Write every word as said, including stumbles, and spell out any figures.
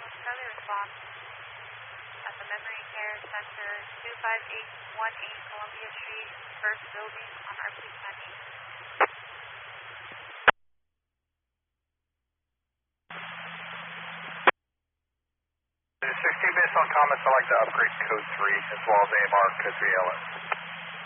Charlie response at the Memory Care Center, two five eight one eight Columbia Street, first building on R P County. sixteen, based on comments, I'd like to upgrade code three as well as A M R code three L S.